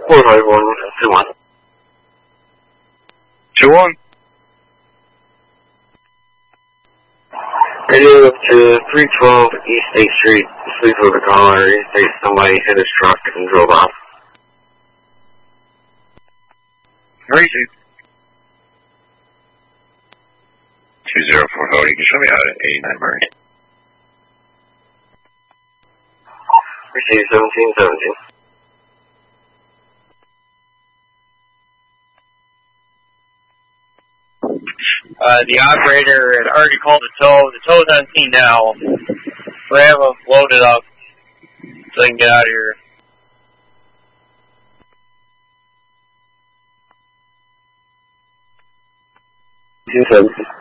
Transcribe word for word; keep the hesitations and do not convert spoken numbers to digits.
four five one two one. two one. Radio up to three twelve East State Street. Please leave a caller. East State, somebody hit his truck and drove off. Crazy. two zero four voting. Can you show me out at eighty-nine Murray? Receive seventeen seventeen. Uh, the operator had already called the tow. The tow's on scene now. We're having them loaded up so they can get out of here. two seventeen.